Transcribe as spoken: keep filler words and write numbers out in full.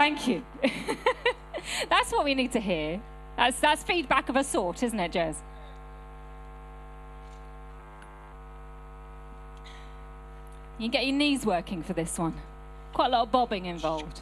Thank you. That's what we need to hear. That's, that's feedback of a sort, isn't it, Jez? You can get your knees working for this one. Quite a lot of bobbing involved.